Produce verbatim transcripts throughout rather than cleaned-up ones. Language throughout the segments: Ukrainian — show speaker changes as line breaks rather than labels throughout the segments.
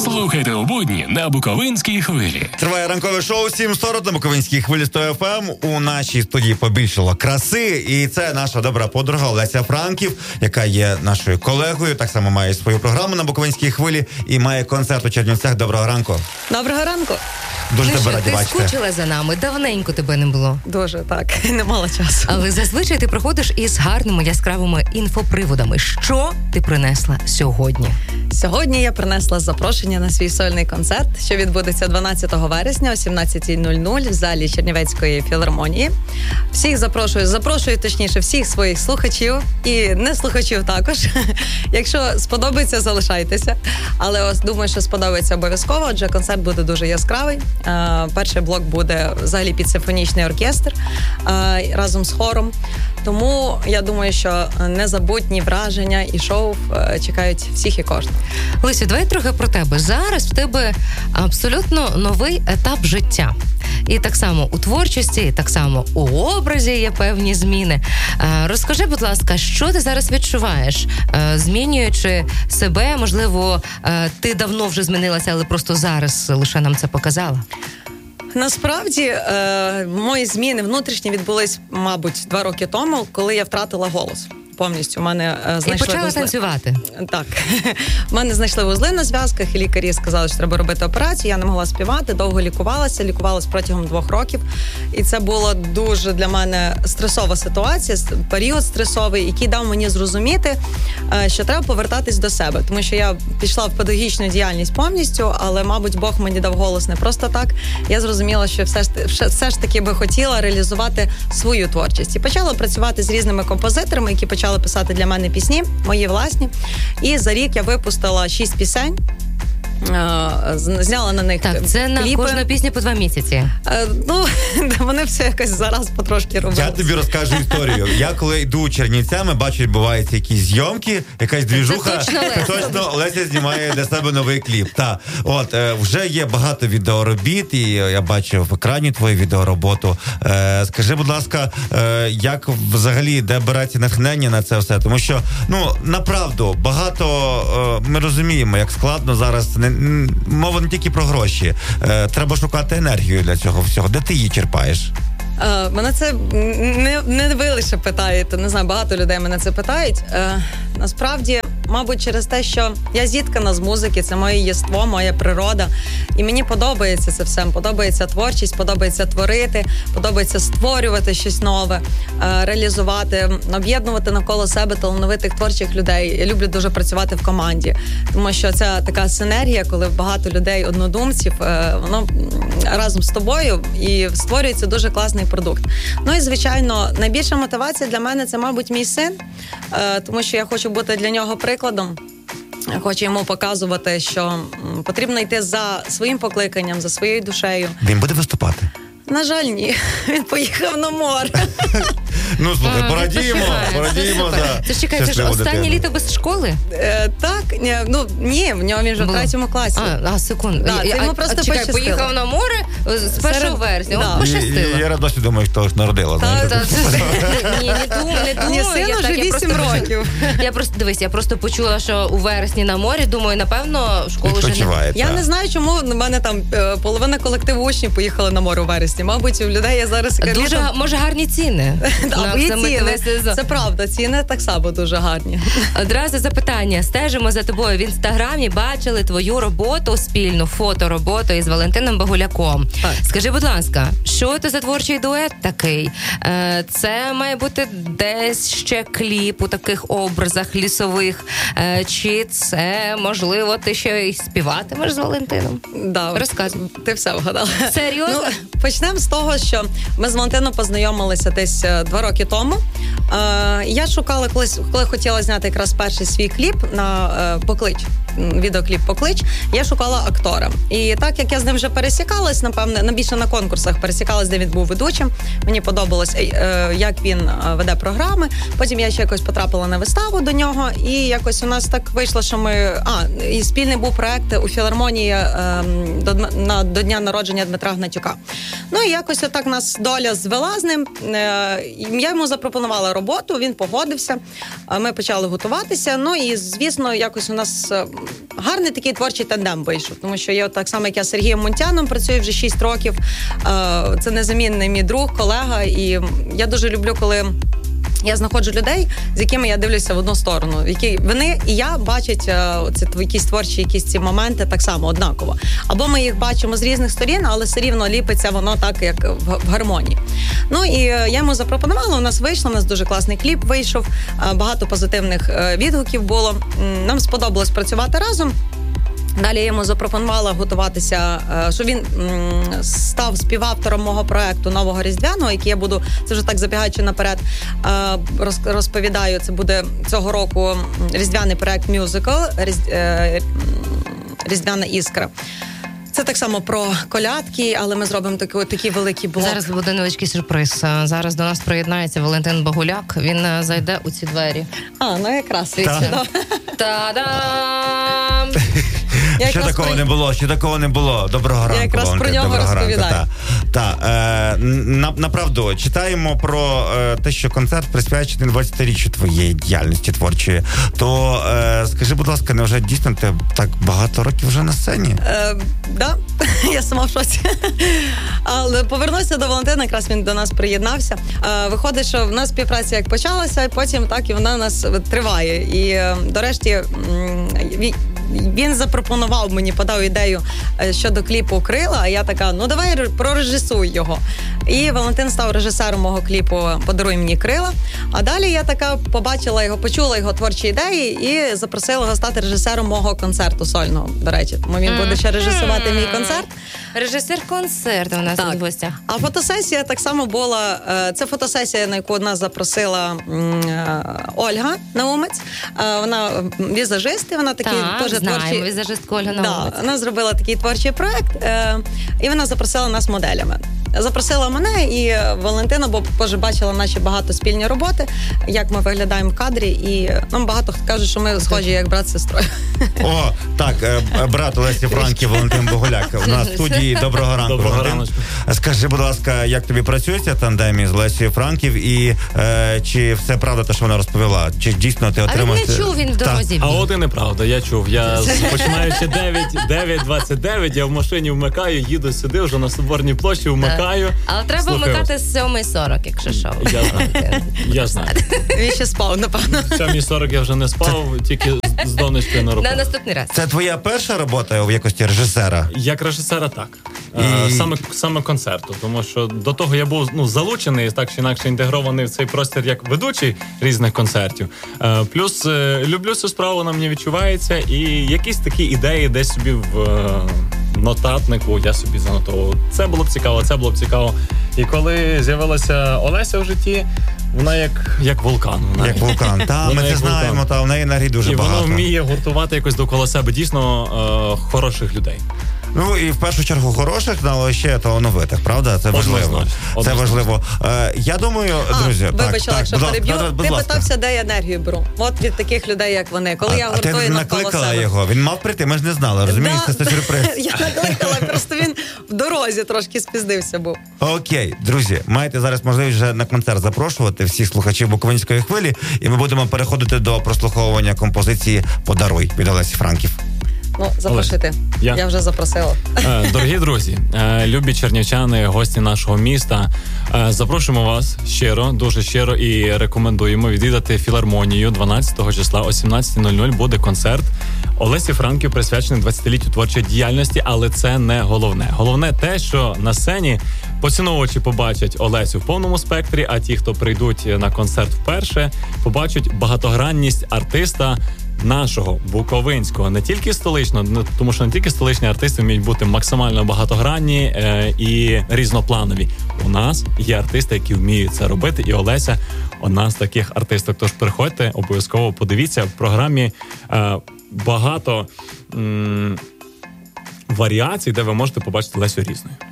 Слухайте у будні на Буковинській хвилі.
Триває ранкове шоу «сім сорок» на Буковинській хвилі сто еф ем. У нашій студії побільшало краси. І це наша добра подруга Леся Франків, яка є нашою колегою. Так само має свою програму на Буковинській хвилі і має концерт у Чернівцях. Доброго ранку.
Доброго ранку.
Дуже
Ну,
тебе
що,
раді
ти
бачити.
скучила за нами, давненько тебе не було.
Дуже, так, не мало часу.
Але зазвичай ти приходиш із гарними яскравими інфоприводами. Що ти принесла сьогодні?
Сьогодні я принесла запрошення на свій сольний концерт, що відбудеться дванадцятого вересня о сімнадцятій нуль нуль в залі Чернівецької філармонії. Всіх запрошую, запрошую, точніше, всіх своїх слухачів і не слухачів також. Якщо сподобається, залишайтеся. Але ось думаю, що сподобається обов'язково, адже концерт буде дуже яскравий. Перший блок буде взагалі під симфонічний оркестр разом з хором. Тому я думаю, що незабутні враження і шоу чекають всіх і кожного.
Лесю, давай трохи про тебе. Зараз в тебе абсолютно новий етап життя. І так само у творчості, і так само у образі є певні зміни. Розкажи, будь ласка, що ти зараз відчуваєш, змінюючи себе? Можливо, ти давно вже змінилася, але просто зараз лише нам це показала.
Насправді, е, мої зміни внутрішні відбулись, мабуть, два роки тому, коли я втратила голос. Повністю в мене е, знайшли
і почала
вузли.
танцювати.
Так. В мене знайшли вузли на зв'язках, і лікарі сказали, що треба робити операцію. Я не могла співати, довго лікувалася, лікувалася протягом двох років. І це була дуже для мене стресова ситуація, період стресовий, який дав мені зрозуміти, е, що треба повертатись до себе. Тому що я пішла в педагогічну діяльність повністю, але, мабуть, Бог мені дав голос не просто так. Я зрозуміла, що все ж, все ж таки би хотіла реалізувати свою творчість. І почала працювати з різними композиторами, які почали писати для мене пісні, мої власні. І за рік я випустила шість пісень. Зняла на них
так, це
кліпи.
На кожну пісню по два місяці.
Е, ну, вони все якось зараз потрошки роблять.
Я тобі розкажу історію. Я коли йду Чернівцями, бачу, відбуваються якісь зйомки, якась двіжуха.
Це точно Леся.
Точно Леся знімає для себе новий кліп. Та, от, е, вже є багато відеоробіт, і я бачу в екрані твою відеороботу. Е, скажи, будь ласка, е, як взагалі, де береться натхнення на це все? Тому що, ну, направду, багато, е, ми розуміємо, як складно зараз, не, мова не тільки про гроші. Е, треба шукати енергію для цього всього. Де ти її черпаєш?
Е, мене це не, не ви лише питаєте, не знаю, багато людей мене це питають. Е, насправді, мабуть, через те, що я зіткана з музики, це моє єство, моя природа. І мені подобається це все. Подобається творчість, подобається творити, подобається створювати щось нове, е, реалізувати, об'єднувати навколо себе талановитих творчих людей. Я люблю дуже працювати в команді, тому що це така синергія, коли багато людей, однодумців, е, воно разом з тобою і створюється дуже класний продукт. Ну і, звичайно, найбільша мотивація для мене – це, мабуть, мій син, е, тому що я хочу бути для нього прикладом. Хочу йому показувати, що потрібно йти за своїм покликанням, за своєю душею.
Він буде виступати?
На жаль, ні. Він поїхав на море.
Ну, слухай,
А,
порадіємо, порадіємо за
Це ж чекай, це ж останнє літо без школи?
Е, так, ні, ну, ні, в нього він вже в третьому класі.
А, а секунду.
Да, це
а,
йому
а,
просто
чекай,
пощастило.
поїхав на море з першого
Серед-
вересня.
Да.
От пощастило.
Я, я досі думаю, що ж народила.
Та,
знаєш.
та, ні, не думаю, не думаю.
Ні, сину
Я
вже
так, я
вісім
просто-
років.
Я просто, дивись, я просто почула, що у вересні на морі, думаю, напевно, школу вже не...
Відпочиває,
Я
та.
не знаю, чому в мене там е, половина колективу учнів поїхали на море у вересні. Мабуть, у людей є зараз...
Дуже,
літом-
може, гарні ціни.
Да,
на
і
самотневий
ціни.
сезон.
Це правда, ціни так само дуже гарні.
Одразу запитання. Стежимо за тобою в інстаграмі, бачили твою роботу спільну, фотороботу із Валентином Багуляком.
Так.
Скажи, будь ласка, що це за творчий дует такий? Е, Це має бути десь ще кліп у таких образах лісових? Е, Чи це, можливо, ти ще й співатимеш з Валентином?
Да,
Розказуй.
Ти все вгадала.
Серйозно?
Ну, почнемо з того, що ми з Валентином познайомилися десь е, два роки тому. Е, я шукала колись, коли хотіла зняти якраз перший свій кліп на е, «Поклич», відеокліп «Поклич», я шукала актора. І так, як я з ним вже пересікалась, напевне, на більше на конкурсах пересікалась, де він був ведучим. Мені подобалось, е, як він веде програми. Потім я ще якось потрапила на виставу до нього, і якось у нас так вийшло, що ми... А, і спільний був проект у філармонії е, до, на, до дня народження Дмитра Гнатюка. Ну і якось отак нас доля звела з ним. Е, я йому запропонувала роботу, він погодився. Ми почали готуватися. Ну і, звісно, якось у нас гарний такий творчий тандем вийшов, тому що я так само, як я з Сергієм Мунтяном працюю вже шість років. Е, це незамінний мій друг, колега, і я дуже люблю, коли я знаходжу людей, з якими я дивлюся в одну сторону, які вони і я бачать е, ці якісь творчі, якісь ці моменти так само однаково. Або ми їх бачимо з різних сторін, але все рівно ліпиться воно так, як в, в гармонії. Ну і е, я йому запропонувала, у нас вийшло, у нас дуже класний кліп вийшов, е, багато позитивних е, відгуків було. Нам сподобалось працювати разом. Далі я йому запропонувала готуватися, що він став співавтором мого проекту нового різдвяного, який я буду, це вже так забігаючи наперед, розповідаю. Це буде цього року різдвяний проект мюзикл «Різдвяна іскра». Це так само про колядки, але ми зробимо такий, такий великий блок.
Зараз буде невеличкий сюрприз. Зараз до нас приєднається Валентин Багуляк. Він зайде у ці двері.
А, ну якраз.
Та. Та-дам!
Ще такого про... не було, ще такого не було. Доброго ранку.
Я якраз про нього розповідаю.
Так, е, на, направду, читаємо про е, те, що концерт присвячений двадцятиріччю твоєї діяльності творчої. То е, скажи, будь ласка, невже дійсно ти так багато років вже на сцені?
Е, да, я сама в шоці. Але повернуся до Валентина, якраз він до нас приєднався. Е, виходить, що в нас співпраця як почалася, і потім так і вона у нас триває. І, е, до решті, він Він запропонував мені, подав ідею щодо кліпу «Крила», а я така, ну давай прорежисуй його. І Валентин став режисером мого кліпу «Подаруй мені крила». А далі я така побачила його, почула його творчі ідеї і запросила його стати режисером мого концерту сольного, до речі. Тому він буде ще режисувати мій концерт.
Режисер концерту у нас
так.
в гостях.
А фотосесія так само була, це фотосесія, на яку нас запросила Ольга Наумець. Вона візажист, і вона такий
так,
теж
знаємо,
творчий...
візажистку Ольга Наумець.
Да, вона зробила такий творчий проект, і вона запросила нас моделями. Запросила мене і Валентина, бо теж бачила наші багато спільні роботи, як ми виглядаємо в кадрі, і нам багато кажуть, що ми схожі як брат з сестрою.
О, так, брат Олесі Франків, Валентин Багуляк у нас в студії. Доброго ранку,
Доброго
Валентин. Скажи, будь ласка, як тобі працюється тандемі з Лесією Франків, і е, чи все правда те, що вона розповіла? Чи дійсно ти отримав...
А він не чув, він в дорозі.
А от і неправда, я чув. Я починаючи дев'ять двадцять дев'ять, я в машині вмикаю, їду сюди, вже на Соборній площі вмикаю.
Так. Але треба
Слухаю.
вмикати з сьомої сорок, якщо що.
Я знаю, я знаю.
Він ще спав, напевно.
В сьомій сорок я вже не спав, тільки з донечкою на руках.
На наступний раз.
Це твоя перша робота в якості режисера?
Як режисера, так.
І...
Саме, саме концерту, тому що до того я був ну, залучений, так чи інакше інтегрований в цей простір як ведучий різних концертів. Плюс люблю цю справу, вона мені відчувається, і якісь такі ідеї десь собі в нотатнику я собі занотовував. Це було б цікаво, це було б цікаво. І коли з'явилася Олеся в житті, вона як, як вулкан. Вона
як вулкан. Та, ми це знаємо, та в неї енергії дуже
і
багато.
І вона вміє гуртувати якось довкола себе дійсно е, хороших людей.
Ну і в першу чергу хороших, але ще талановитих, правда? Це важливо.
Однозначно.
Це важливо. Е, я думаю,
а,
друзі,
вибач,
так,
якщо
так,
переб'ю,
будь
ти
ласка.
питався, де я енергію беру. От від таких людей, як вони. Коли
а,
я гуртую
навколо себе. А ти накликала його, він мав прийти, ми ж не знали, розумієш,
да,
це сюрприз.
Я накликала, просто він в дорозі трошки спізнився був.
Окей, друзі, маєте зараз можливість вже на концерт запрошувати всіх слухачів Буковинської хвилі, і ми будемо переходити до прослуховування композиції «Подаруй» від Олесі Франків.
Ну, запрошуйте.
Я.
Я вже запросила.
Дорогі друзі, любі чернівчани, гості нашого міста, запрошуємо вас щиро, дуже щиро і рекомендуємо відвідати філармонію дванадцятого числа о сімнадцята нуль нуль буде концерт Олесі Франків, присвячений двадцятиліттю творчої діяльності, але це не головне. Головне те, що на сцені поціновувачі побачать Олесю в повному спектрі, а ті, хто прийдуть на концерт вперше, побачать багатогранність артиста, нашого, буковинського, не тільки столичного, тому що не тільки столичні артисти вміють бути максимально багатогранні е, і різнопланові. У нас є артисти, які вміють це робити, і Олеся одна з таких артисток. Тож приходьте, обов'язково подивіться, в програмі е, багато м, варіацій, де ви можете побачити Лесю різною.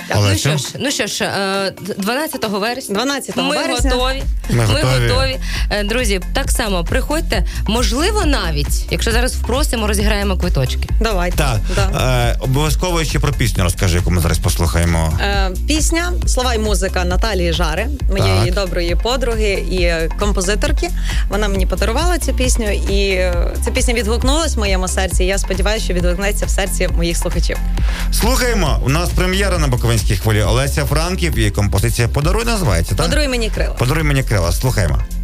Так, ну
Олесю?
що ж, ну що ж, е, дванадцятого вересня.
дванадцятого
ми
вересня.
готові.
Ми
Ми
готові.
готові. Е, Друзі, так само приходьте. Можливо, навіть, якщо зараз впросимо, розіграємо квиточки.
Давайте.
Так,
Да.
е, обов'язково ще про пісню розкажи, яку ми зараз послухаємо.
Е, Пісня, слова і музика Наталії Жари, моєї
Так.
доброї подруги і композиторки. Вона мені подарувала цю пісню, і е, ця пісня відгукнулась в моєму серці. І я сподіваюся, що відгукнеться в серці моїх слухачів.
Слухаємо. У нас прем'єра на Буковинській хвилі. Олеся Франків і композиція «Подаруй» називається, так?
Подаруй мені крила.
«Подаруй мені крила». Слухаємо.